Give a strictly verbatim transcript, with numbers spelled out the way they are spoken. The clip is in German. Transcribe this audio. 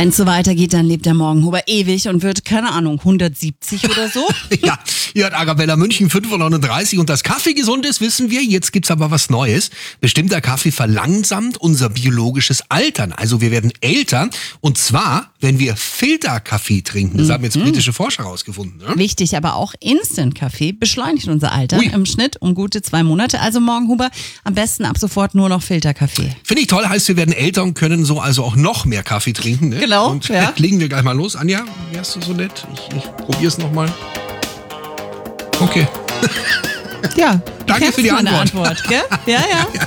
Wenn es so weitergeht, dann lebt der Morgenhuber ewig und wird, keine Ahnung, hundertsiebzig oder so. Ja, hier hat Arabella München fünf Uhr neununddreißig und dass Kaffee gesund ist, wissen wir. Jetzt gibt's aber was Neues. Bestimmter Kaffee verlangsamt unser biologisches Altern. Also wir werden älter und zwar, wenn wir Filterkaffee trinken. Das haben jetzt britische Forscher herausgefunden. Ne? Wichtig, aber auch Instant-Kaffee beschleunigt unser Alter Ui. im Schnitt um gute zwei Monate. Also Morgenhuber, am besten ab sofort nur noch Filterkaffee. Finde ich toll, heißt wir werden älter und können so also auch noch mehr Kaffee trinken. Ne? Genau, Und ja. legen wir gleich mal los. Anja, wärst du so nett? Ich, ich probier's nochmal. Okay. Ja, Danke kennst für die meine Antwort. Antwort, gell? Ja, ja.